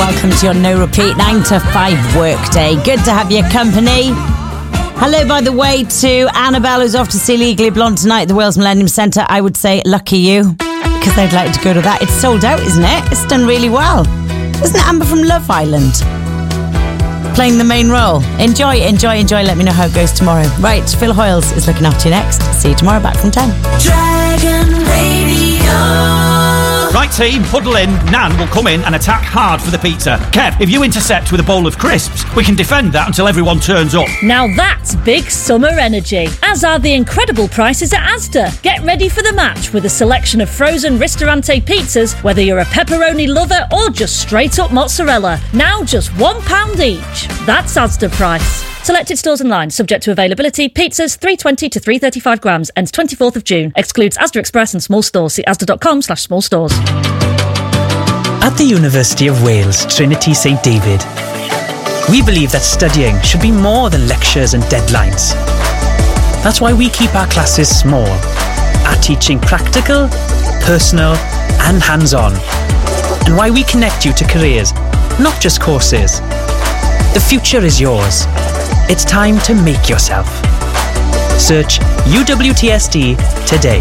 Welcome to your no repeat 9 to 5 workday. Good to have your company. Hello, by the way, to Annabelle, who's off to see Legally Blonde tonight at the Wales Millennium Centre. I would say lucky you, because I'd like to go to that. It's sold out, isn't it? It's done really well. Isn't it Amber from Love Island playing the main role? Enjoy. Let me know how it goes tomorrow. Right, Phil Hoyles is looking after you next. See you tomorrow, back from 10. Dragon Radio. Right, team, huddle in. Nan will come in and attack hard for the pizza. Kev, if you intercept with a bowl of crisps, we can defend that until everyone turns up. Now that's big summer energy, as are the incredible prices at Asda. Get ready for the match with a selection of frozen Ristorante pizzas, whether you're a pepperoni lover or just straight up mozzarella. Now just £1 each. That's Asda price. Selected stores online, subject to availability. Pizzas 320 to 335 grams, ends 24th of June. Excludes Asda Express and small stores. See asda.com/small stores. At the University of Wales, Trinity St David, we believe that studying should be more than lectures and deadlines. That's why we keep our classes small, our teaching practical, personal and hands-on, and why we connect you to careers, not just courses. The future is yours. It's time to make yourself. Search UWTSD today.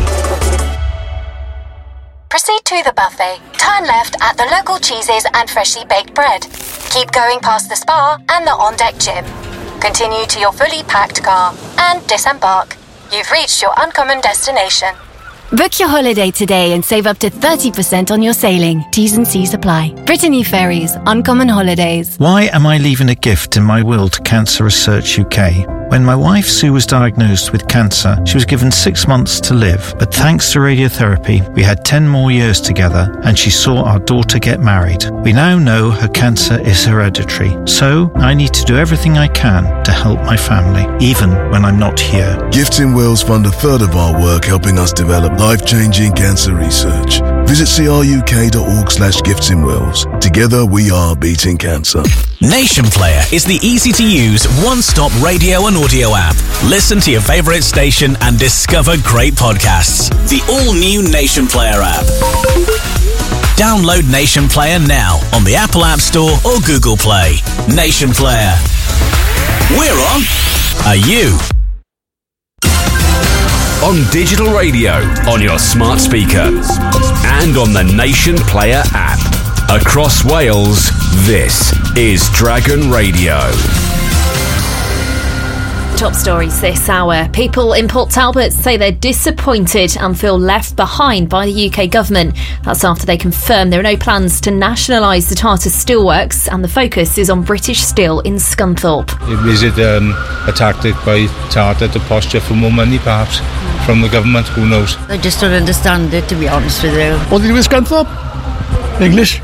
Proceed to the buffet. Turn left at the local cheeses and freshly baked bread. Keep going past the spa and the on-deck gym. Continue to your fully packed car and disembark. You've reached your uncommon destination. Book your holiday today and save up to 30% on your sailing. T's and C's apply. Brittany Ferries, Uncommon Holidays. Why am I leaving a gift in my will to Cancer Research UK? When my wife Sue was diagnosed with cancer, she was given 6 months to live. But thanks to radiotherapy, we had 10 more years together and she saw our daughter get married. We now know her cancer is hereditary. So I need to do everything I can to help my family, even when I'm not here. Gifts in Wills fund a third of our work helping us develop life-changing cancer research. Visit cruk.org/giftsinwills. Together we are beating cancer. Nation Player is the easy-to-use, one-stop radio and audio app. Listen to your favourite station and discover great podcasts. The all-new Nation Player app. Download Nation Player now on the Apple App Store or Google Play. Nation Player. We're on. Are you? On digital radio, on your smart speaker, and on the Nation Player app. Across Wales, this is Dragon Radio. Top stories this hour. People in Port Talbot say they're disappointed and feel left behind by the UK government. That's after they confirm there are no plans to nationalise the Tata Steelworks, and the focus is on British Steel in Scunthorpe. Is it a tactic by Tata to posture for more money, perhaps, from the government? Who knows? I just don't understand it, to be honest with you. What did you do with Scunthorpe? English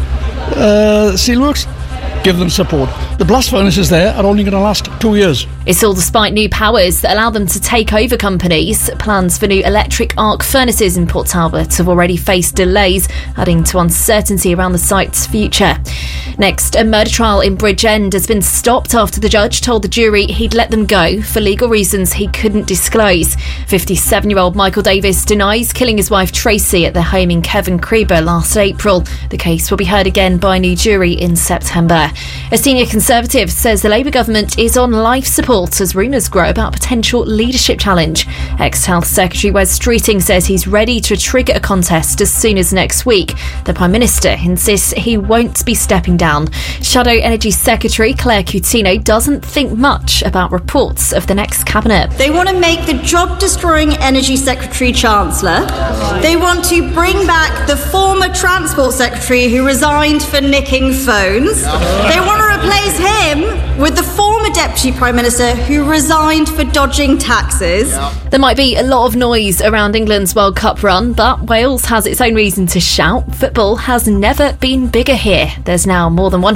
Steelworks. Give them support. The blast furnaces there are only going to last 2 years. It's all despite new powers that allow them to take over companies. Plans for new electric arc furnaces in Port Talbot have already faced delays, adding to uncertainty around the site's future. Next, a murder trial in Bridgend has been stopped after the judge told the jury he'd let them go for legal reasons he couldn't disclose. 57-year-old Michael Davis denies killing his wife Tracy at their home in Kevin Creeber last April. The case will be heard again by a new jury in September. A senior Conservative says the Labour government is on life support as rumours grow about a potential leadership challenge. Ex-Health Secretary Wes Streeting says he's ready to trigger a contest as soon as next week. The Prime Minister insists he won't be stepping down. Shadow Energy Secretary Claire Coutinho doesn't think much about reports of the next cabinet. They want to make the job-destroying Energy Secretary Chancellor. They want to bring back the former Transport Secretary who resigned for nicking phones. They want to replace him with the former Deputy Prime Minister who resigned for dodging taxes. There might be a lot of noise around England's World Cup run, but Wales has its own reason to shout. Football has never been bigger here. There's now more than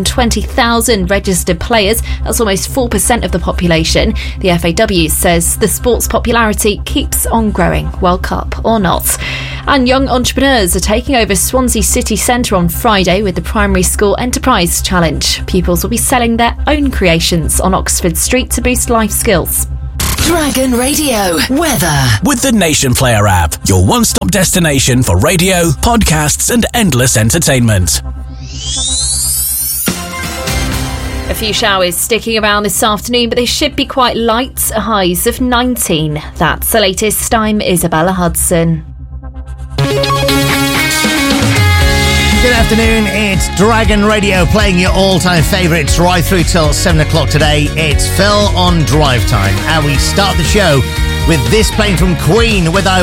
120,000 registered players. That's almost 4% of the population. The FAW says the sport's popularity keeps on growing, World Cup or not. And young entrepreneurs are taking over Swansea City Centre on Friday with the Primary School Enterprise Challenge. Pupils will be selling their own creations on Oxford Street to boost life skills. Dragon Radio weather with the Nation Player app, your one-stop destination for radio, podcasts and endless entertainment. A few showers sticking around this afternoon, but they should be quite light, highs of 19. That's the latest. I'm Isabella Hudson. Good afternoon, it's Dragon Radio playing your all-time favourites right through till 7 o'clock today. It's Phil on Drive Time, and we start the show with this playing from Queen with I